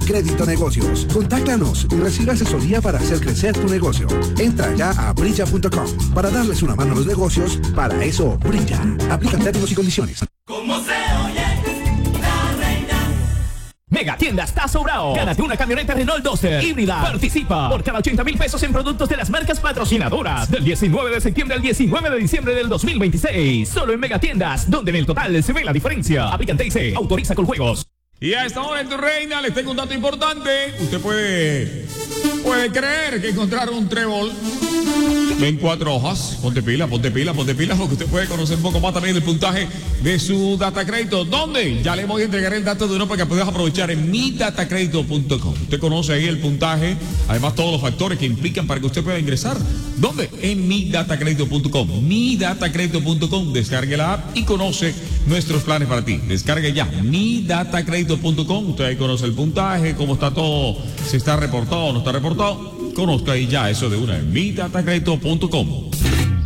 Crédito Negocios. Contáctanos y recibe asesoría para hacer crecer tu negocio. Entra ya a brilla.com para darles una mano a los negocios. Para eso, Brilla. Aplican términos y condiciones. ¿Cómo se oye? La reina. Mega Tiendas Tazo Bravo. Gánate una camioneta Renault Duster híbrida. Participa por cada 80,000 pesos en productos de las marcas patrocinadoras. Del 19 de septiembre al 19 de diciembre del 2026. Solo en Mega Tiendas, donde en el total se ve la diferencia. Aplican TIC. Autoriza con juegos. Y a esta hora en Tu Reina les tengo un dato importante. Usted puede creer que encontrar un trébol en 4 hojas. Ponte pila, porque usted puede conocer un poco más también del puntaje de su data crédito. ¿Dónde? Ya le voy a entregar el dato de uno para que puedas aprovechar en midatacredito.com. Usted conoce ahí el puntaje, además todos los factores que implican para que usted pueda ingresar. ¿Dónde? En midatacredito.com. Midatacredito.com. Descargue la app y conoce nuestros planes para ti. Descargue ya midatacredito.com. Usted ahí conoce el puntaje, cómo está todo, si está reportado o no está reportado. Conozca ahí ya eso de una en midatacredito.com.